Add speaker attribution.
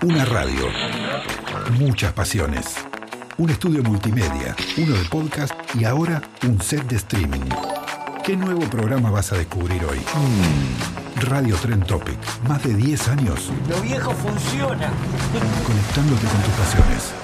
Speaker 1: Una radio, muchas pasiones, un estudio multimedia, uno de podcast y ahora un set de streaming. ¿Qué nuevo programa vas a descubrir hoy? Radio Trend Topic, más de 10 años.
Speaker 2: Lo viejo funciona.
Speaker 1: Conectándote con tus pasiones.